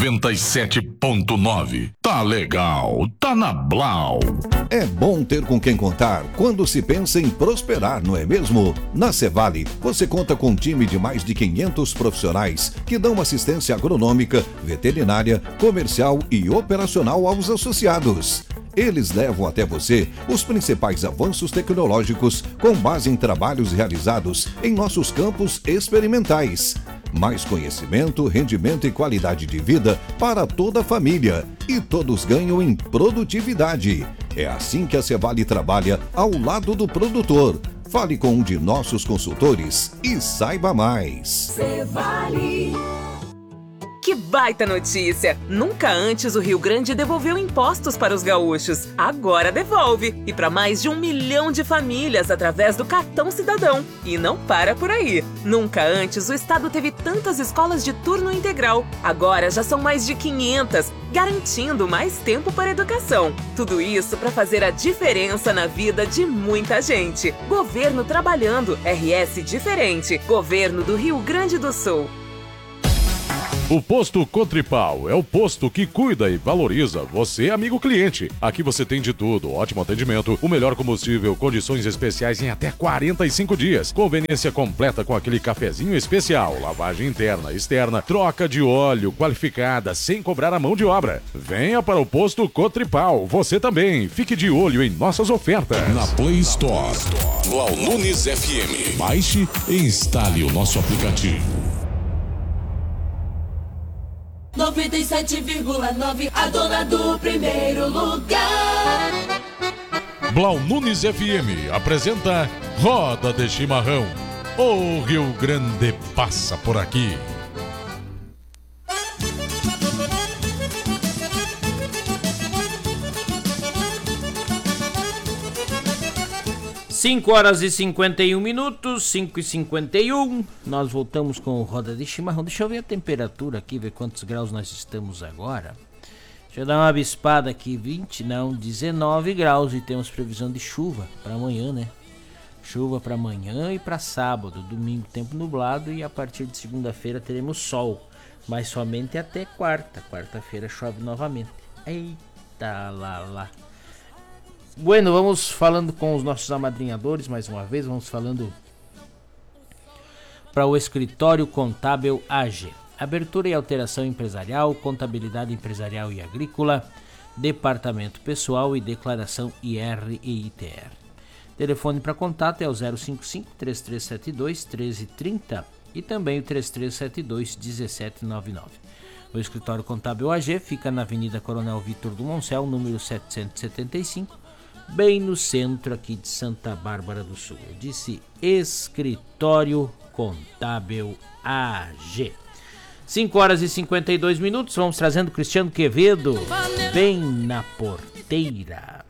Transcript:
97.9. Tá legal, tá na Blau. É bom ter com quem contar quando se pensa em prosperar, não é mesmo? Na Cevale, você conta com um time de mais de 500 profissionais que dão assistência agronômica, veterinária, comercial e operacional aos associados. Eles levam até você os principais avanços tecnológicos com base em trabalhos realizados em nossos campos experimentais. Mais conhecimento, rendimento e qualidade de vida para toda a família. E todos ganham em produtividade. É assim que a Cevale trabalha ao lado do produtor. Fale com um de nossos consultores e saiba mais. Cevale. Que baita notícia! Nunca antes o Rio Grande devolveu impostos para os gaúchos. Agora devolve! E para mais de 1 milhão de famílias através do Cartão Cidadão. E não para por aí! Nunca antes o estado teve tantas escolas de turno integral. Agora já são mais de 500, garantindo mais tempo para a educação. Tudo isso para fazer a diferença na vida de muita gente. Governo trabalhando, RS diferente. Governo do Rio Grande do Sul. O Posto Cotripal é o posto que cuida e valoriza você, amigo cliente. Aqui você tem de tudo, ótimo atendimento, o melhor combustível, condições especiais em até 45 dias, conveniência completa com aquele cafezinho especial, lavagem interna, externa, troca de óleo qualificada, sem cobrar a mão de obra. Venha para o Posto Cotripal, você também. Fique de olho em nossas ofertas. Na Play Store, Blau Nunes FM. Baixe e instale o nosso aplicativo. 97,9, a dona do primeiro lugar. Blau Nunes FM apresenta Roda de Chimarrão. O Rio Grande passa por aqui. Cinco horas e 51 minutos, 5h51, nós voltamos com o Roda de Chimarrão. Deixa eu ver a temperatura aqui, ver quantos graus nós estamos agora. Deixa eu dar uma bispada aqui, 19 graus e temos previsão de chuva para amanhã, né? Chuva para amanhã e para sábado, domingo tempo nublado e a partir de segunda-feira teremos sol, mas somente até quarta-feira chove novamente. Eita lá. Bueno, vamos falando com os nossos amadrinhadores mais uma vez, vamos falando para o Escritório Contábil AG. Abertura e alteração empresarial, contabilidade empresarial e agrícola, departamento pessoal e declaração IR e ITR. Telefone para contato é o 055-3372-1330 e também o 3372-1799. O Escritório Contábil AG fica na Avenida Coronel Vitor do Moncel, número 775, bem no centro aqui de Santa Bárbara do Sul. Eu disse Escritório Contábil AG. 5 horas e 52 minutos, vamos trazendo Cristiano Quevedo bem na porteira.